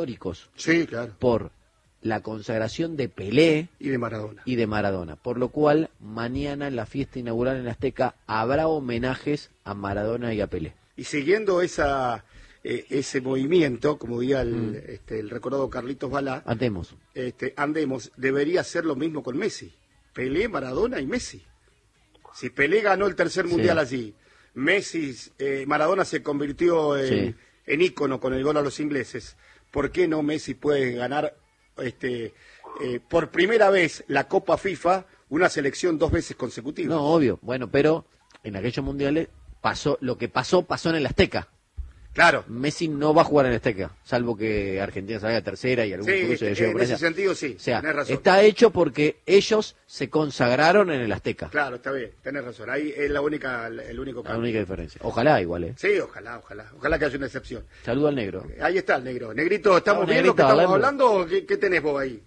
históricos. Sí, claro. Por la consagración de Pelé y de Maradona. Por lo cual, mañana en la fiesta inaugural en Azteca habrá homenajes a Maradona y a Pelé. Y siguiendo ese movimiento, como diría el recordado Carlitos Balá, andemos, debería ser lo mismo con Messi. Pelé, Maradona y Messi. Si Pelé ganó el tercer mundial allí, Maradona se convirtió en ícono con el gol a los ingleses, ¿por qué no Messi puede ganar por primera vez la Copa FIFA, una selección 2 veces consecutivas? No, obvio. Bueno, pero en aquellos mundiales lo que pasó en el Azteca. Claro. Messi no va a jugar en el Azteca, salvo que Argentina salga tercera y algún cruce de en ese sentido sí, o sea, tenés razón. Está hecho porque ellos se consagraron en el Azteca. Claro, está bien, tenés razón. Ahí es el único cambio. La única diferencia. Ojalá igual, Sí, ojalá que haya una excepción. Saludo al negro. Ahí está el negro. Negrito, ¿estamos bien Negrito, lo que estamos hablando o qué tenés vos ahí?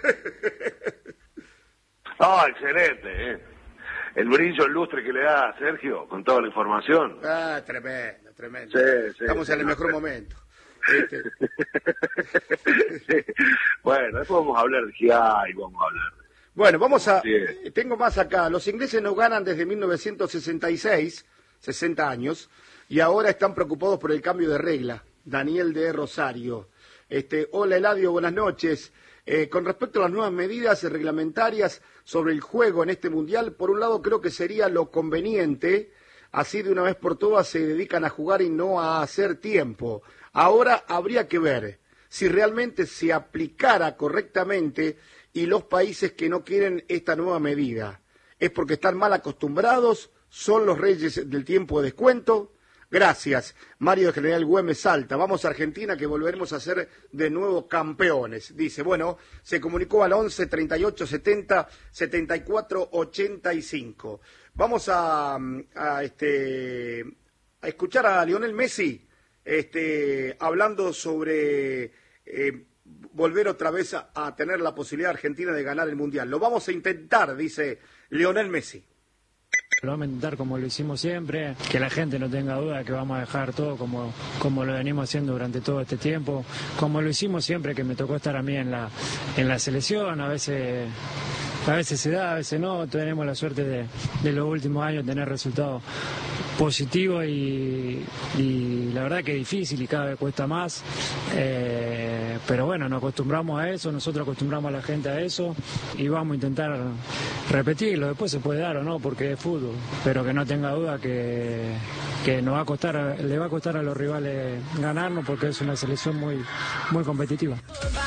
Excelente, el brillo, el lustre que le da a Sergio con toda la información. Tremendo. Sí, estamos en el mejor momento. Bueno, después vamos a hablar de GI, vamos a hablar. Bueno, tengo más acá. Los ingleses no ganan desde 1966, 60 años, y ahora están preocupados por el cambio de regla. Daniel de Rosario. Hola Eladio, buenas noches. Con respecto a las nuevas medidas reglamentarias sobre el juego en este mundial, por un lado creo que sería lo conveniente, así de una vez por todas se dedican a jugar y no a hacer tiempo. Ahora habría que ver si realmente se aplicara correctamente y los países que no quieren esta nueva medida. ¿Es porque están mal acostumbrados? ¿Son los reyes del tiempo de descuento? Gracias. Mario de General Güemes Salta. Vamos a Argentina que volveremos a ser de nuevo campeones. Dice, bueno, se comunicó al 11 38 70 74 85. Vamos a escuchar a Lionel Messi hablando sobre volver otra vez a tener la posibilidad Argentina de ganar el Mundial. Lo vamos a intentar, dice Lionel Messi. Lo vamos a intentar como lo hicimos siempre, que la gente no tenga duda de que vamos a dejar todo como lo venimos haciendo durante todo este tiempo, como lo hicimos siempre que me tocó estar a mí en la selección. A veces se da, a veces no. Tenemos la suerte de los últimos años tener resultados positivos y la verdad que es difícil y cada vez cuesta más, pero bueno, nos acostumbramos a eso, nosotros acostumbramos a la gente a eso y vamos a intentar repetirlo. Después se puede dar o no porque es fútbol, pero que no tenga duda que nos va a costar, le va a costar a los rivales ganarnos porque es una selección muy competitiva.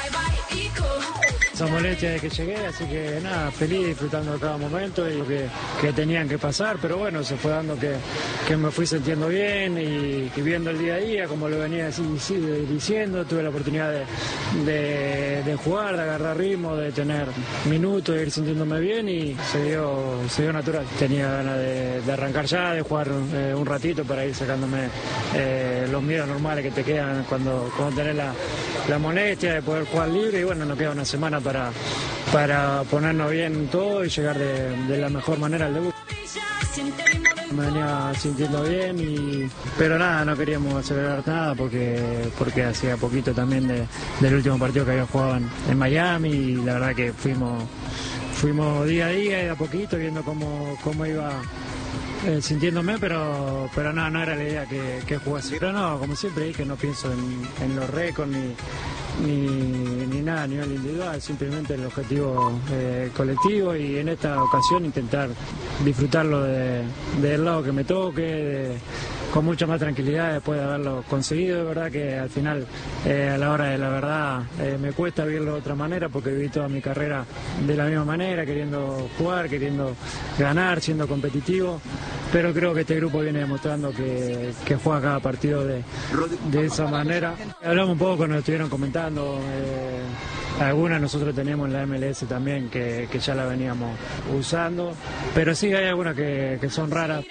Esa molestia de que llegué, así que nada, feliz, disfrutando de cada momento y lo que tenían que pasar, pero bueno, se fue dando que me fui sintiendo bien y viendo el día a día, como lo venía diciendo, tuve la oportunidad de jugar, de agarrar ritmo, de tener minutos, de ir sintiéndome bien y se dio natural. Tenía ganas de arrancar ya, de jugar un ratito para ir sacándome los miedos normales que te quedan cuando tenés la molestia de poder jugar libre y bueno, nos queda una semana para ponernos bien todo y llegar de la mejor manera al debut. Me venía sintiendo bien, pero nada, no queríamos acelerar nada porque hacía poquito también del último partido que había jugado en Miami y la verdad que fuimos día a día y a poquito viendo cómo iba sintiéndome, pero no era la idea que jugase. Pero no, como siempre dije, no pienso en los récords ni nada a nivel individual, simplemente el objetivo colectivo y en esta ocasión intentar disfrutarlo del lado que me toque, con mucha más tranquilidad después de haberlo conseguido. De verdad que al final, a la hora de la verdad, me cuesta vivirlo de otra manera porque viví toda mi carrera de la misma manera, queriendo jugar, queriendo ganar, siendo competitivo, pero creo que este grupo viene demostrando que juega cada partido de esa manera. Hablamos un poco, nos estuvieron comentando, algunas nosotros teníamos en la MLS también que ya la veníamos usando, pero sí hay algunas que son raras.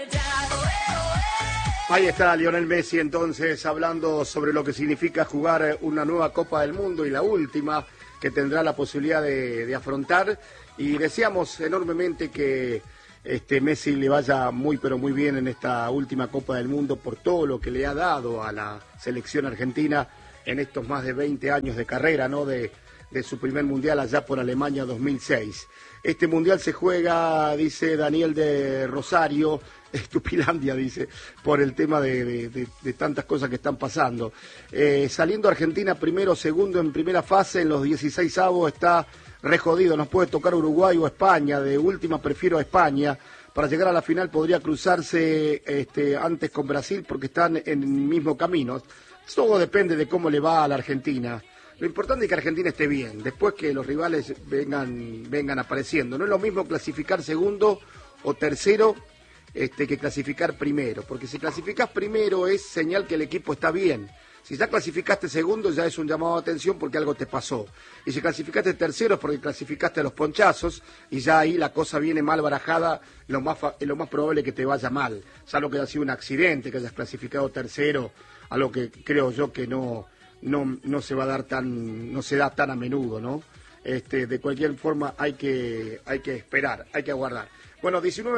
Ahí está Lionel Messi entonces hablando sobre lo que significa jugar una nueva Copa del Mundo y la última que tendrá la posibilidad de afrontar, y deseamos enormemente que Messi le vaya muy pero muy bien en esta última Copa del Mundo por todo lo que le ha dado a la selección argentina en estos más de 20 años de carrera, ¿no? De su primer mundial allá por Alemania 2006. Este mundial se juega, dice Daniel de Rosario, Estupilandia, dice, por el tema de tantas cosas que están pasando. Saliendo Argentina primero, segundo en primera fase, en los 16avos está re jodido, nos puede tocar Uruguay o España, de última prefiero a España. Para llegar a la final podría cruzarse antes con Brasil porque están en el mismo camino. Todo depende de cómo le va a la Argentina. Lo importante es que Argentina esté bien, después que los rivales vengan apareciendo. No es lo mismo clasificar segundo o tercero que clasificar primero, porque si clasificás primero es señal que el equipo está bien. Si ya clasificaste segundo ya es un llamado de atención porque algo te pasó. Y si clasificaste tercero es porque clasificaste a los ponchazos y ya ahí la cosa viene mal barajada, lo más probable que te vaya mal. Salvo que haya sido un accidente, que hayas clasificado tercero, algo que creo yo que no se va a dar no se da tan a menudo, ¿no? De cualquier forma hay que esperar, hay que aguardar. Bueno,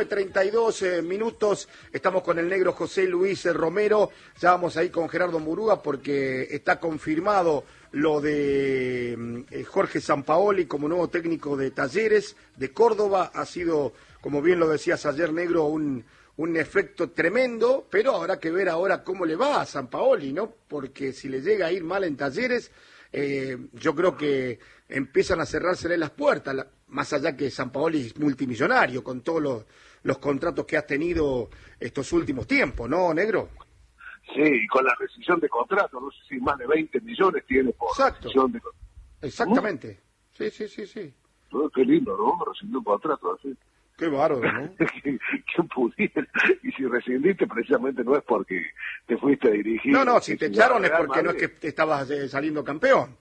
19:32 minutos, estamos con el negro José Luis Romero, ya vamos ahí con Gerardo Murúa porque está confirmado lo de Jorge Sampaoli como nuevo técnico de Talleres de Córdoba. Ha sido, como bien lo decías ayer, negro, un efecto tremendo, pero habrá que ver ahora cómo le va a Sampaoli, ¿no? Porque si le llega a ir mal en Talleres, yo creo que empiezan a cerrársele las puertas, más allá que Sampaoli es multimillonario con todos los contratos que ha tenido estos últimos tiempos, ¿no, negro? Sí, y con la rescisión de contrato, no sé si más de 20 millones tiene por rescisión de contrato. Exactamente, sí. Qué lindo, ¿no? Rescindió un contrato así. Qué bárbaro, ¿no? ¿Qué pudiera? Y si rescindiste, precisamente no es porque te fuiste a dirigir. No, si te echaron es porque no es que te estabas saliendo campeón.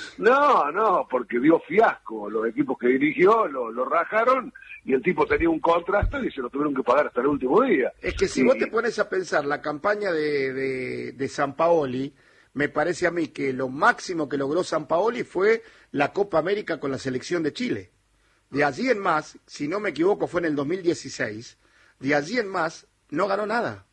No, porque dio fiasco. Los equipos que dirigió lo rajaron y el tipo tenía un contrato y se lo tuvieron que pagar hasta el último día. Es que si vos te pones a pensar la campaña de Sampaoli, me parece a mí que lo máximo que logró Sampaoli fue la Copa América con la selección de Chile. De allí en más, si no me equivoco, fue en el 2016, de allí en más no ganó nada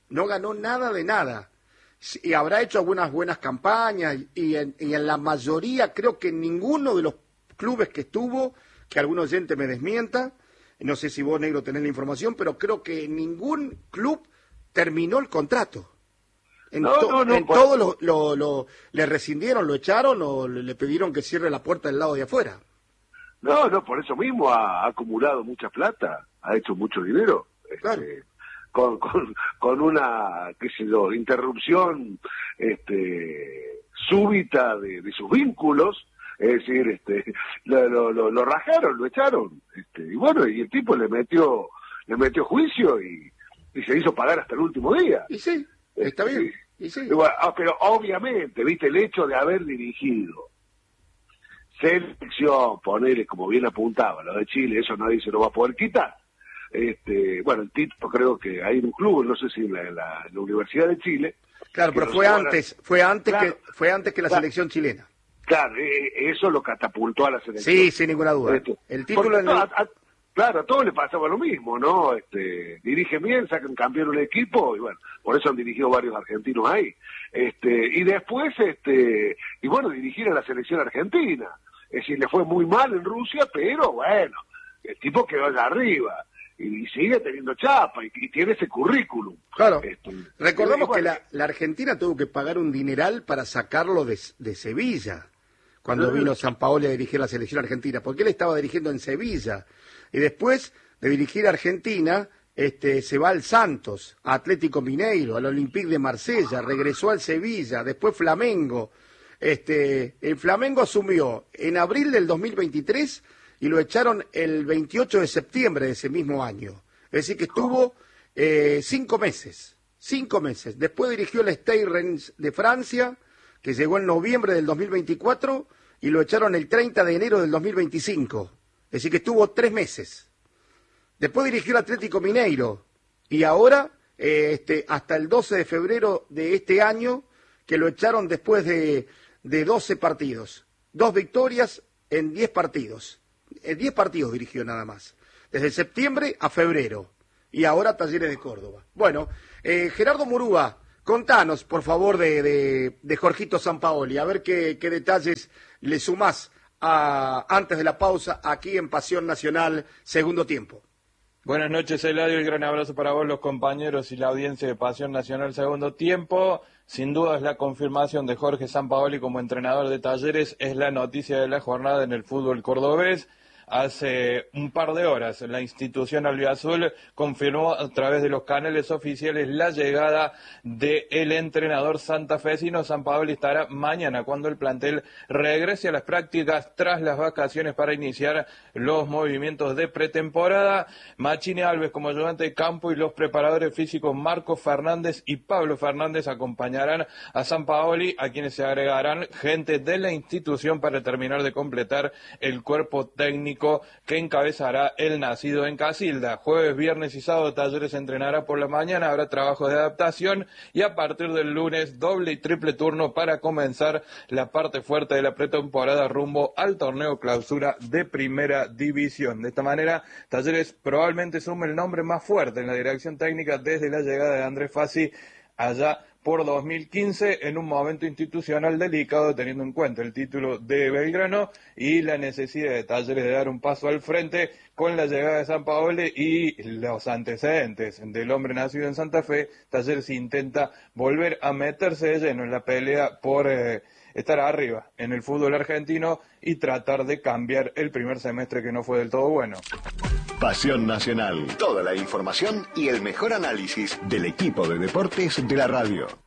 de nada. Y habrá hecho algunas buenas campañas y en la mayoría, creo que en ninguno de los clubes que estuvo, que algún oyente me desmienta, no sé si vos, negro, tenés la información, pero creo que ningún club terminó el contrato. Todos le rescindieron, lo echaron o le pidieron que cierre la puerta del lado de afuera. No, por eso mismo ha acumulado mucha plata, ha hecho mucho dinero. Claro. Con una, qué sé yo, interrupción súbita de sus vínculos, es decir, lo rajaron, lo echaron, y bueno, y el tipo le metió juicio y se hizo pagar hasta el último día. Y sí, está bien. Y sí. Bueno, pero obviamente, viste, el hecho de haber dirigido selección, ponerle como bien apuntaba, lo de Chile, eso nadie se lo va a poder quitar. Bueno, el título creo que hay en un club, no sé si en la Universidad de Chile. Claro, pero fue antes que la selección chilena. Claro, eso lo catapultó a la selección. Sí, sin ninguna duda. El título claro, a todos le pasaba lo mismo, ¿no? Dirigen bien, sacan campeón un equipo y bueno, por eso han dirigido varios argentinos ahí. Y después, y bueno, dirigir a la selección argentina. Es decir, le fue muy mal en Rusia, pero bueno, el tipo quedó allá arriba y sigue teniendo chapa y tiene ese currículum. Claro. Recordemos que la Argentina tuvo que pagar un dineral para sacarlo de Sevilla cuando vino Sampaoli a dirigir la selección argentina, porque él estaba dirigiendo en Sevilla. Y después de dirigir a Argentina, se va al Santos, a Atlético Mineiro, al Olympique de Marsella, regresó al Sevilla, después Flamengo. El Flamengo asumió en abril del 2023 y lo echaron el 28 de septiembre de ese mismo año. Es decir, que estuvo 5 meses. 5 meses. Después dirigió el Stade Reims de Francia, que llegó en noviembre del 2024 y lo echaron el 30 de enero del 2025. Es decir, que estuvo 3 meses. Después dirigió el Atlético Mineiro y ahora, hasta el 12 de febrero de este año, que lo echaron después de 12 partidos. 2 victorias en 10 partidos. 10 partidos dirigió nada más. Desde septiembre a febrero. Y ahora Talleres de Córdoba. Bueno, Gerardo Murúa, Contanos, por favor, de Jorgito Sampaoli, a ver qué detalles le sumás antes de la pausa aquí en Pasión Nacional, segundo tiempo. Buenas noches, Eladio, el gran abrazo para vos, los compañeros y la audiencia de Pasión Nacional, segundo tiempo. Sin duda es la confirmación de Jorge Sampaoli como entrenador de Talleres, es la noticia de la jornada en el fútbol cordobés. Hace un par de horas la institución albiazul confirmó a través de los canales oficiales la llegada del entrenador santafesino. Sampaoli estará mañana cuando el plantel regrese a las prácticas tras las vacaciones para iniciar los movimientos de pretemporada. Machine Alves como ayudante de campo y los preparadores físicos Marcos Fernández y Pablo Fernández acompañarán a Sampaoli, a quienes se agregarán gente de la institución para terminar de completar el cuerpo técnico que encabezará el nacido en Casilda. Jueves, viernes y sábado Talleres entrenará por la mañana, habrá trabajo de adaptación y a partir del lunes doble y triple turno para comenzar la parte fuerte de la pretemporada rumbo al torneo clausura de Primera División. De esta manera, Talleres probablemente sume el nombre más fuerte en la dirección técnica desde la llegada de Andrés Fassi allá por 2015, en un momento institucional delicado, teniendo en cuenta el título de Belgrano y la necesidad de Talleres de dar un paso al frente con la llegada de Sampaoli y los antecedentes del hombre nacido en Santa Fe. Talleres intenta volver a meterse de lleno en la pelea por estar arriba en el fútbol argentino y tratar de cambiar el primer semestre que no fue del todo bueno. Pasión Nacional. Toda la información y el mejor análisis del equipo de deportes de la radio.